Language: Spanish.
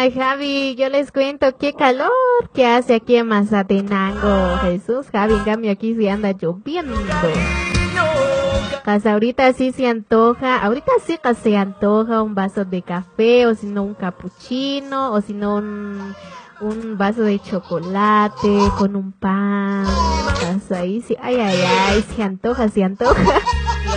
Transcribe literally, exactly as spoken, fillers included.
Ay, Javi, yo les cuento qué calor que hace aquí en Mazatenango. Jesús, Javi, en cambio aquí sí anda lloviendo. Pues ahorita sí se antoja, ahorita sí que se antoja un vaso de café, o si no un capuchino, o si no un, un vaso de chocolate con un pan. Pues ahí sí, ay, ay, ay, se antoja, se antoja.